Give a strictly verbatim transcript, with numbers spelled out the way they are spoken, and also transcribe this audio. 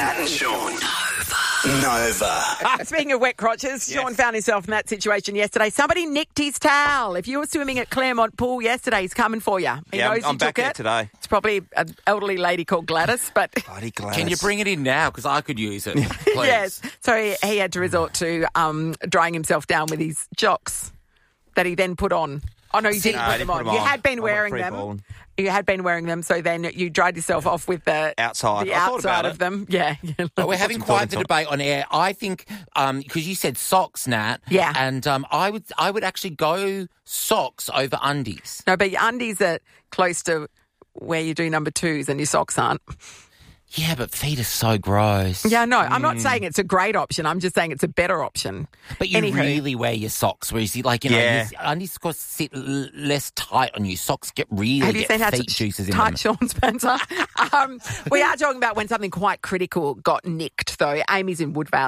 Matt and Sean. Nova. Speaking of wet crotches, Yes. Sean found himself in that situation yesterday. Somebody nicked his towel. If you were swimming at Claremont Pool yesterday, he's coming for you. He Yeah, I'm- knows you I'm back took there it. today. It's probably an elderly lady called Gladys, but Bloody Gladys. Can you bring it in now? Because I could use it, please. yes. So he, he had to resort to um, drying himself down with his jocks that he then put on. Oh, no, you didn't No, put I them didn't put on. them You on. had been I went wearing free them. balling. You had been wearing them, so then you dried yourself off with the Outside. the I thought outside about of it. them. Yeah. But we're having some quite thought the into it. debate on air. I think because you said socks, Nat. Yeah. And um, I would I would actually go socks over undies. No, but your undies are close to where you do number twos and your socks aren't. Yeah, but feet are so gross. Yeah, no, I'm not saying it's a great option. I'm just saying it's a better option. But you Anywho. really wear your socks, whereas you like you know Yeah. your undies got to sit l- less tight on you. Socks get really Have you get seen how feet t- juices in tight them. Sean's pants are? um, we are talking about when something quite critical got nicked, though. Amy's in Woodvale.